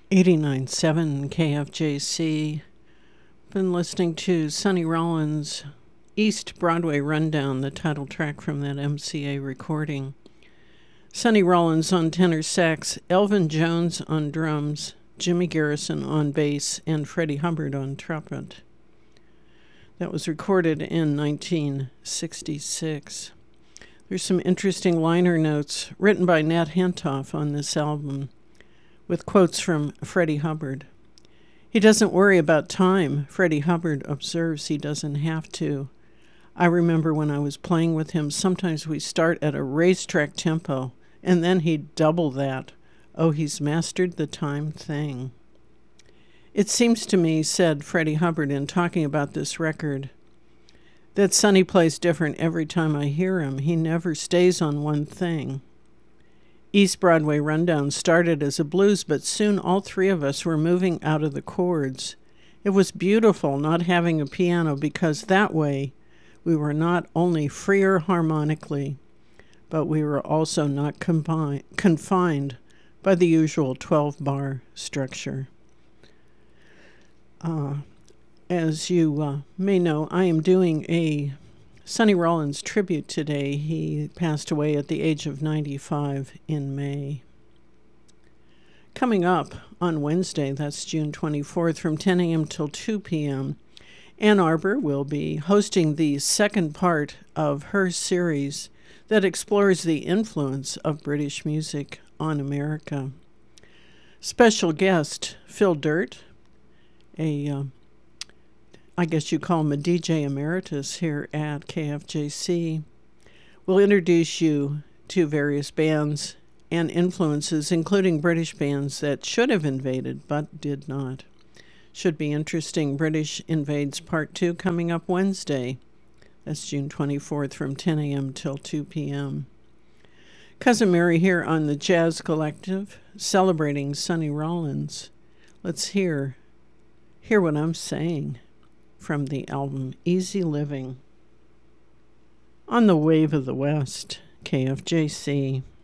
89.7 KFJC. Been listening to Sonny Rollins' East Broadway Rundown, the title track from that MCA recording. Sonny Rollins on tenor sax, Elvin Jones on drums, Jimmy Garrison on bass, and Freddie Hubbard on trumpet. That was recorded in 1966. There's some interesting liner notes written by Nat Hentoff on this album, with quotes from Freddie Hubbard. He doesn't worry about time. Freddie Hubbard observes he doesn't have to. I remember when I was playing with him, sometimes we start at a racetrack tempo, and then he'd double that. Oh, he's mastered the time thing. It seems to me, said Freddie Hubbard in talking about this record, that Sonny plays different every time I hear him. He never stays on one thing. East Broadway Rundown started as a blues, but soon all three of us were moving out of the chords. It was beautiful not having a piano because that way we were not only freer harmonically, but we were also not confined by the usual 12-bar structure. As you may know, I am doing a Sonny Rollins tribute today. He passed away at the age of 95 in May. Coming up on Wednesday, that's June 24th, from 10 a.m. till 2 p.m., Ann Arbor will be hosting the second part of her series that explores the influence of British music on America. Special guest Phil Dirt, I guess you call him a DJ emeritus here at KFJC, will introduce you to various bands and influences, including British bands that should have invaded but did not. Should be interesting. British Invades Part 2 coming up Wednesday. That's June 24th from 10 a.m. till 2 p.m. Cousin Mary here on the Jazz Collective, celebrating Sonny Rollins. Let's hear what I'm saying from the album Easy Living. On the Wave of the West, KFJC.